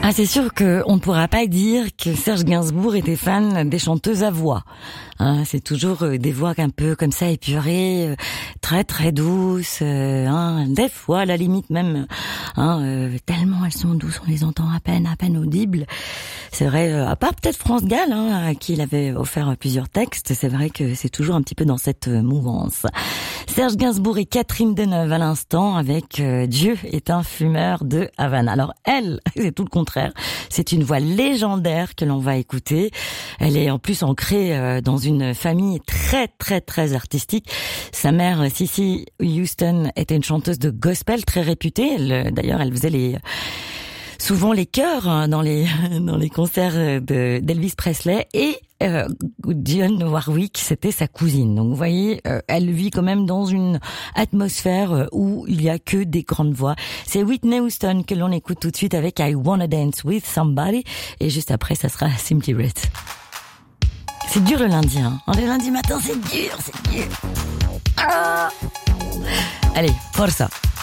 Ah, c'est sûr qu'on ne pourra pas dire que Serge Gainsbourg était fan des chanteuses à voix. Hein, c'est toujours des voix un peu comme ça épurées, très très douces. Des fois, à la limite même, tellement elles sont douces, on les entend à peine audibles. C'est vrai, à part peut-être France Gall, à qui il avait offert plusieurs textes, c'est vrai que c'est toujours un petit peu dans cette mouvance. Serge Gainsbourg et Catherine Deneuve à l'instant avec Dieu est un fumeur de Havane. Alors elle, c'est tout le contraire. C'est une voix légendaire que l'on va écouter. Elle est en plus ancrée dans une famille très très très artistique. Sa mère, Cissy Houston, était une chanteuse de gospel très réputée. D'ailleurs, elle faisait souvent les chœurs dans les concerts d'Elvis Presley, et Dionne Warwick, c'était sa cousine. Donc vous voyez, elle vit quand même dans une atmosphère où il y a que des grandes voix. C'est Whitney Houston que l'on écoute tout de suite avec I Wanna Dance With Somebody, et juste après ça sera Simply Red. C'est dur le lundi, Le lundi matin, c'est dur. Ah. Allez, forza.